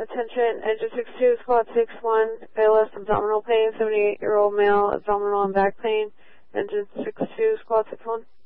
attention, engine 62, squad 61, ALS abdominal pain, 78-year-old male, abdominal and back pain, engine 62, squad 61.